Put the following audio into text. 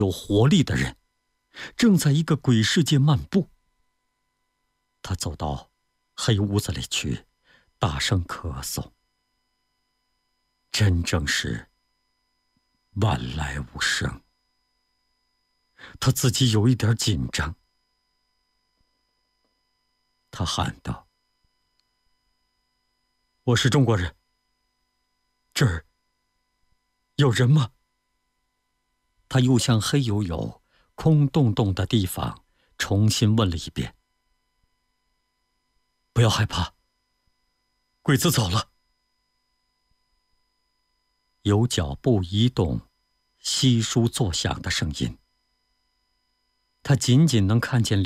有活力的人，正在一个鬼世界漫步。他走到黑屋子里去，大声咳嗽，真正是万来无声。他自己有一点紧张，他喊道：“我是中国人，这儿有人吗？”他又向黑黝黝、空洞洞的地方重新问了一遍。“不要害怕，鬼子走了。”有脚步移动、稀疏作响的声音。他仅仅能看见